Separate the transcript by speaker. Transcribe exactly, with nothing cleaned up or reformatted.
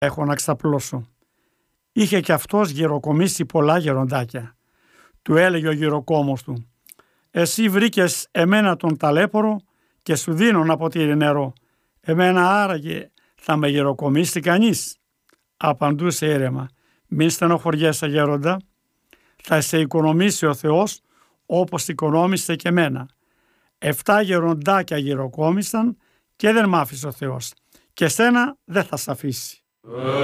Speaker 1: έχω να ξαπλώσω. Είχε κι αυτός γυροκομίσει πολλά γεροντάκια. Του έλεγε ο γυροκόμος του, εσύ βρήκες εμένα τον ταλέπορο και σου δίνω να ποτήρι νερό. Εμένα άραγε θα με γυροκομίσει κανείς? Απαντούσε ήρεμα, μην στενοχωριέσαι γέροντα, θα σε οικονομήσει ο Θεός όπως οικονόμησε και εμένα. Εφτά γεροντάκια γυροκόμισαν και δεν μ' άφησε ο Θεός και σένα δεν θα σ' αφήσει.